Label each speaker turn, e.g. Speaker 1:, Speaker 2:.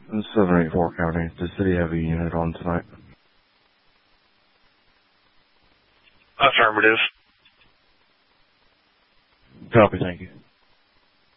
Speaker 1: 784 County. Does the city have a unit on tonight?
Speaker 2: Affirmative.
Speaker 1: Copy, thank you.